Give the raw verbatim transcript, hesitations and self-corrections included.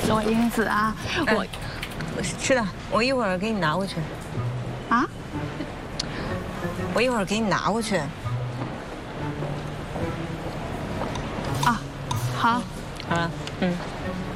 罗英子啊，我我是的，我一会儿给你拿过去。 啊？ 我一会儿给你拿过去。 啊，好。 好了，嗯。